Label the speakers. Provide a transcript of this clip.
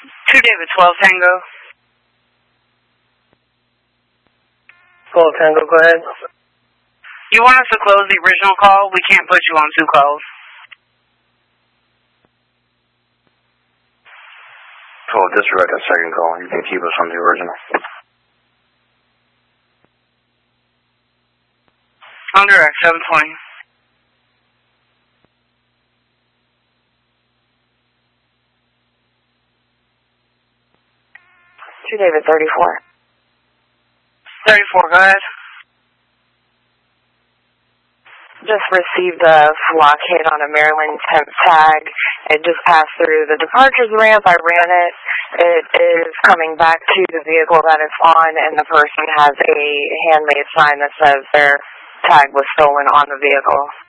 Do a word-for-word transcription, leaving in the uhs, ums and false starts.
Speaker 1: two David twelve Tango.
Speaker 2: twelve Tango, go ahead.
Speaker 1: You want us to close the original call? We can't put you on two calls.
Speaker 3: twelve, disregard that second call. You can keep us on the original.
Speaker 1: On direct, seven twenty.
Speaker 4: two David thirty-four.
Speaker 1: thirty-four, go ahead.
Speaker 4: Just received a flock hit on a Maryland temp tag. It just passed through the departures ramp. I ran it. It is coming back to the vehicle that it's on, and the person has a handmade sign that says their tag was stolen on the vehicle.